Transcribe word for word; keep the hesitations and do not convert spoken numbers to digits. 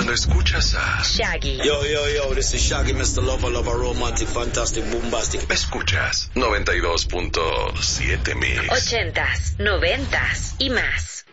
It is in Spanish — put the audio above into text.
cuando escuchas a Shaggy. Yo, yo, yo, this is Shaggy, mister Lover, Lover, Romantic, Fantastic, Bombastic. Escuchas noventa y dos punto siete Mix. Ochentas, noventas y más.